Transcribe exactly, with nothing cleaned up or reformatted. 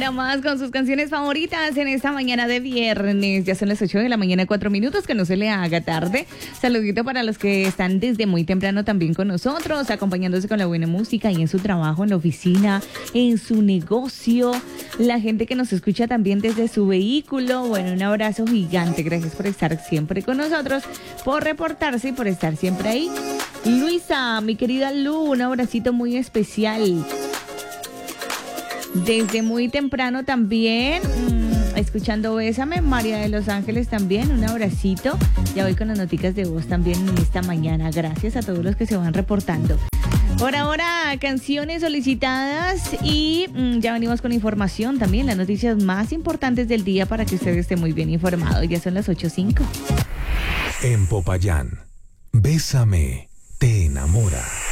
hora más con sus canciones favoritas en esta mañana de viernes. Ya son las ocho de la mañana, cuatro minutos, que no se le haga tarde. Saludito para los que están desde muy temprano también con nosotros, acompañándose con la buena música y en su trabajo, en la oficina, en su negocio. La gente que nos escucha también desde su vehículo. Bueno, un abrazo gigante. Gracias por estar siempre con nosotros, por reportarse y por estar siempre ahí. Luisa, mi querida Lu, un abracito muy especial. Desde muy temprano también, mmm, escuchando Bésame, María de Los Ángeles también, un abracito. Ya voy con las noticas de voz también en esta mañana. Gracias a todos los que se van reportando. Por ahora, canciones solicitadas y mmm, ya venimos con información también, las noticias más importantes del día para que usted esté muy bien informado. Ya son las ocho cinco. En Popayán, Bésame te enamora.